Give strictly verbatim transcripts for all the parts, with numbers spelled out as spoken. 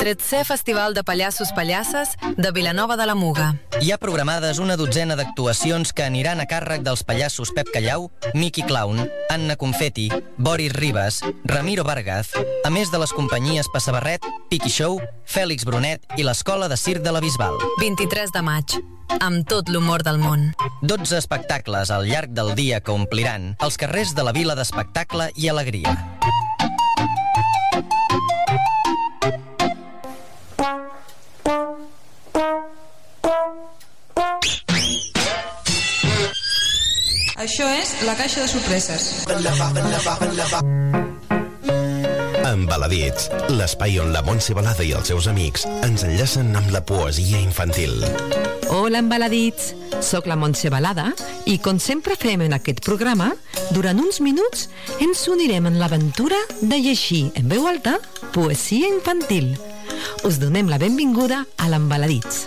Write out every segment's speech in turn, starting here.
tretzè Festival de Pallassos Pallasses de Vilanova de la Muga. Hi ha programades una dotzena d'actuacions que aniran a càrrec dels pallassos Pep Callau, Miqui Clown, Anna Confetti, Boris Ribas, Ramiro Vargaz, a més de les companyies Passabarret, Piqui Show, Fèlix Brunet i l'Escola de Circ de la Bisbal. vint-i-tres de maig, amb tot l'humor del món. dotze espectacles al llarg del dia que ompliran els carrers de la vila d'espectacle i alegria. Això és La Caixa de Sorpreses. Embaladits, l'espai on la Montse Balada i els seus amics ens enllacen amb la poesia infantil. Hola, Embaladits! Soc la Montse Balada i, com sempre fem en aquest programa, durant uns minuts ens unirem en l'aventura de llegir en veu alta poesia infantil. Us donem la benvinguda a l'Embaladits.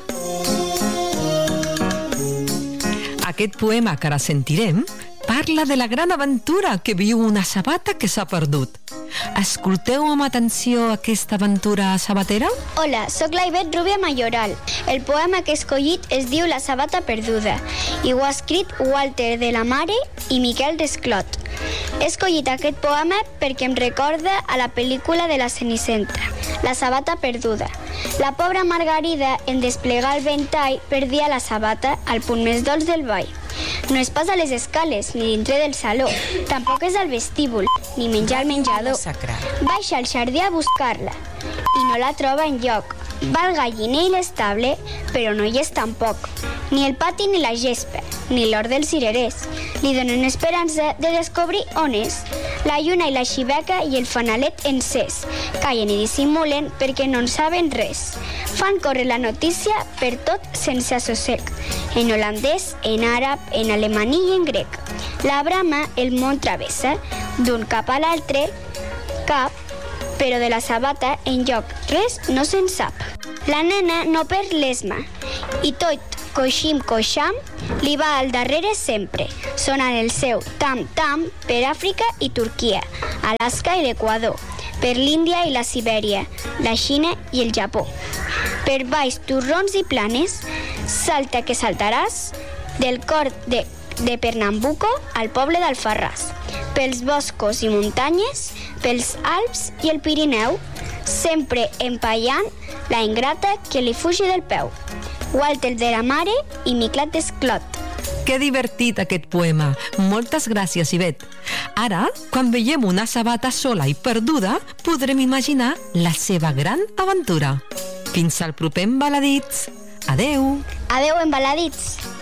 Aquest poema que ara sentirem parla de la gran aventura que viu una sabata que s'ha perdut. Escolteu amb atenció aquesta aventura sabatera? Hola, sóc la Ivet Rubia Mayoral. El poema que he escollit es diu La sabata perduda i ho ha escrit Walter de la Mare i Miquel Desclot. He escollit aquest poema perquè em recorda a la pel·lícula de la Cenicienta, La sabata perduda. La pobra Margarida, en desplegar el ventall, perdia la sabata al punt més dolç del ball. No és pas a les escales, ni dintre del saló. Tampoc és al vestíbul, ni menjar al menjador. Baixa al jardí a buscar-la i no la troba enlloc. Va al galliner i l'estable, però no hi és tampoc. Ni el pati ni la gespa, ni l'hort dels cirerers. Li donen esperança de descobrir on és. La lluna i la xiveca i el fanalet encès callen i dissimulen perquè no en saben res. Fan córrer la notícia per tot sense assossec. En holandès, en àrab, en alemaní i en grec. La brama el món travessa, d'un cap a l'altre, cap, però de la sabata enlloc res no se'n sap. La nena no perd l'esma i tot coixim coixam li va al darrere sempre, sonant el seu tam-tam per Àfrica i Turquia, Alaska i l'Equador, per l'Índia i la Sibèria, la Xina i el Japó. Per baix turrons i planes, salta que saltaràs, del cor de, de Pernambuco al poble d'Alfarràs, pels boscos i muntanyes, pels Alps i el Pirineu, sempre empallant la ingrata que li fugi del peu. Walter de la Mare i Miquel Desclot. Que divertit aquest poema. Moltes gràcies, Ivet. Ara, quan veiem una sabata sola i perduda, podrem imaginar la seva gran aventura. Fins al proper Embaladits. Adeu. Adeu, Embaladits.